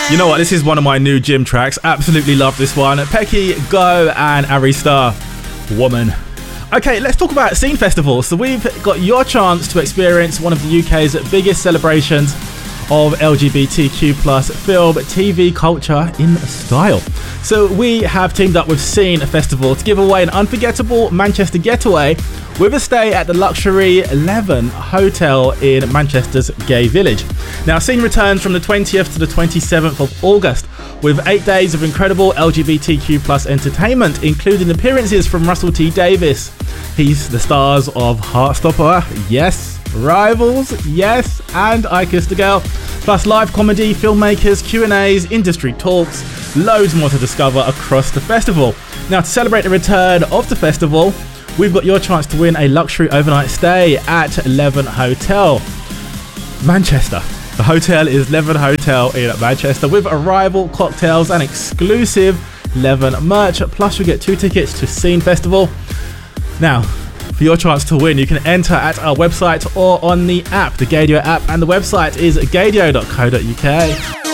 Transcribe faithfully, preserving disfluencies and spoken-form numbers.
You know what? This is one of my new gym tracks. Absolutely love this one. Pecky, Go, and Arista, Woman. Okay, let's talk about Scene Festival. So we've got your chance to experience one of the U K's biggest celebrations of L G B T Q plus film, T V culture in style. So we have teamed up with Scene Festival to give away an unforgettable Manchester getaway with a stay at the luxury Leven Hotel in Manchester's Gay Village. Now, Scene returns from the twentieth to the twenty-seventh of August with eight days of incredible L G B T Q plus entertainment, including appearances from Russell T Davies. He's the stars of Heartstopper, yes, Rivals, yes, and I Kissed a Girl, plus live comedy, filmmakers, Q and A's, industry talks, loads more to discover across the festival. Now, to celebrate the return of the festival, we've got your chance to win a luxury overnight stay at Leven Hotel, Manchester. The hotel is Leven Hotel in Manchester with arrival cocktails and exclusive Leven merch. Plus, you get two tickets to Scene Festival. Now, for your chance to win, you can enter at our website or on the app, the Gaydio app, and the website is gaydio dot co dot uk.